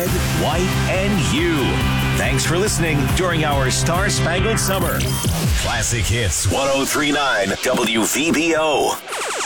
Red, White, and You. Thanks for listening during our Star-Spangled Summer. Classic Hits 103.9 WVBO.